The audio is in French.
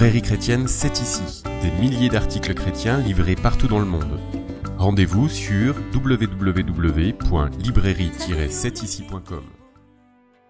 librairie chrétienne C'est ici, des milliers d'articles chrétiens livrés partout dans le monde. Rendez-vous sur www.librairie-cetici.com.